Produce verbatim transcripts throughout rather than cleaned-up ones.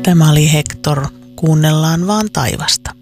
Tämä oli Hector, kuunnellaan vaan taivasta.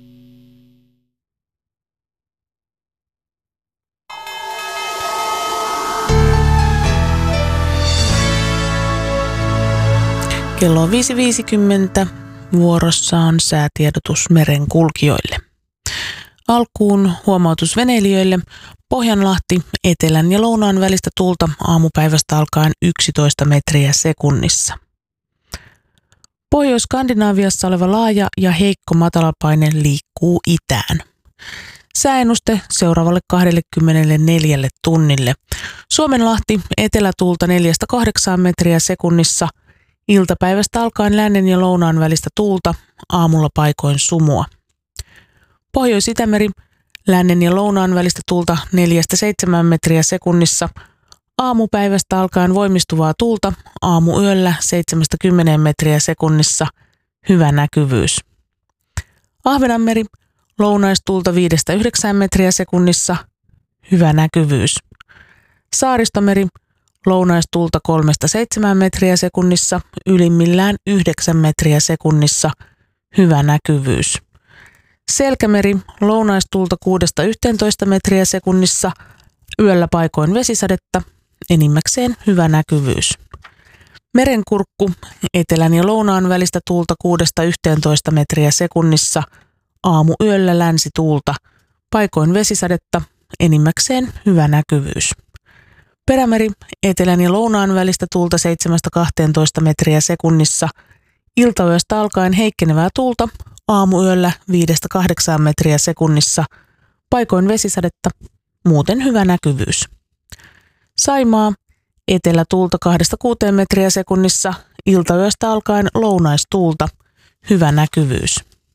Kello on viisi viisikymmentä. Vuorossa on säätiedotus merenkulkijoille. Alkuun huomautus veneilijöille. Pohjanlahti, etelän ja lounaan välistä tuulta aamupäivästä alkaen yksitoista metriä sekunnissa. Pohjois-Skandinaaviassa oleva laaja ja heikko matalapaine liikkuu itään. Sääennuste seuraavalle kaksikymmentäneljä tunnille. Suomenlahti, etelätuulta neljästä kahdeksaan metriä sekunnissa. Iltapäivästä alkaen lännen ja lounaan välistä tuulta, aamulla paikoin sumua. Pohjois-Itämeri, lännen ja lounaan välistä tuulta neljästä seitsemään metriä sekunnissa. Aamupäivästä alkaen voimistuvaa tuulta, aamuyöllä seitsemästä kymmeneen metriä sekunnissa, hyvä näkyvyys. Ahvenanmeri, lounaistuulta viidestä yhdeksään metriä sekunnissa, hyvä näkyvyys. Saaristomeri, lounaistuulta kolmesta seitsemään metriä sekunnissa, ylimmillään yhdeksän metriä sekunnissa, hyvä näkyvyys. Selkämeri, lounaistuulta kuudesta yhteentoista metriä sekunnissa, yöllä paikoin vesisadetta, enimmäkseen hyvä näkyvyys. Merenkurkku, etelän ja lounaan välistä tuulta kuudesta yhteentoista metriä sekunnissa, aamuyöllä länsituulta, paikoin vesisadetta, enimmäkseen hyvä näkyvyys. Perämeri, etelän ja lounaan välistä tuulta seitsemästä kahteentoista metriä sekunnissa, iltayöstä alkaen heikkenevää tuulta, aamuyöllä viidestä kahdeksaan metriä sekunnissa, paikoin vesisadetta, muuten hyvä näkyvyys. Saimaa, etelätuulta kahdesta kuuteen metriä sekunnissa, iltayöstä alkaen lounaistuulta, hyvä näkyvyys.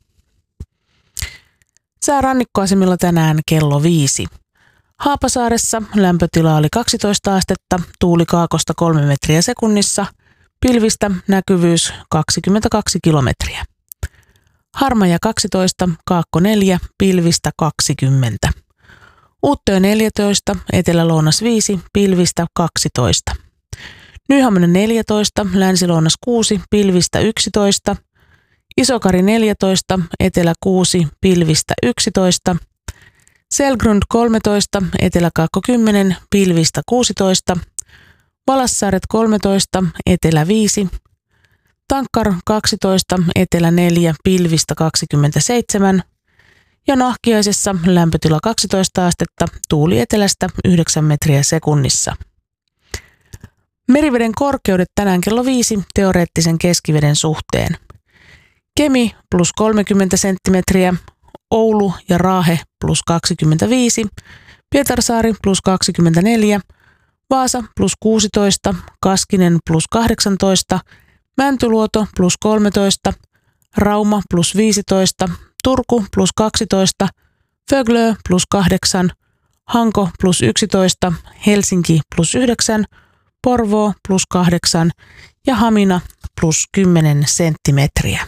Sää rannikkoasemilla tänään kello viisi. Haapasaaressa lämpötila oli kaksitoista astetta, tuuli kaakosta kolme metriä sekunnissa, pilvistä näkyvyys kaksikymmentäkaksi kilometriä. Harmaja kaksitoista, kaakko neljä, pilvistä kaksikymmentä. Uuttöö neljätoista, etelä-lounas viisi, pilvistä kaksitoista. Nyhaminen neljätoista, länsi-lounas kuusi, pilvistä yksitoista. Isokari neljätoista, etelä kuusi, pilvistä yksitoista. Selgrund kolmetoista, eteläkaakko kymmenen, pilvistä kuusitoista. Valassaaret kolmetoista, etelä viisi. Tankkar kaksitoista, etelä neljä, pilvistä kaksikymmentäseitsemän. Ja Nahkiaisessa lämpötila kaksitoista astetta, tuuli etelästä yhdeksän metriä sekunnissa. Meriveden korkeudet tänään kello viisi teoreettisen keskiveden suhteen. Kemi plus kolmekymmentä senttimetriä, Oulu ja Raahe plus kaksikymmentäviisi, Pietarsaari plus kaksikymmentäneljä, Vaasa plus kuusitoista, Kaskinen plus kahdeksantoista, Mäntyluoto plus kolmetoista, Rauma plus viisitoista, Turku plus kaksitoista, Föglö plus kahdeksan, Hanko plus yksitoista, Helsinki plus yhdeksän, Porvoo plus kahdeksan ja Hamina plus kymmenen senttimetriä.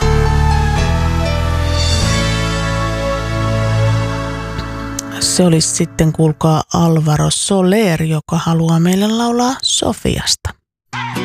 Se olisi sitten, kuulkaa, Alvaro Soler, joka haluaa meille laulaa Sofiasta.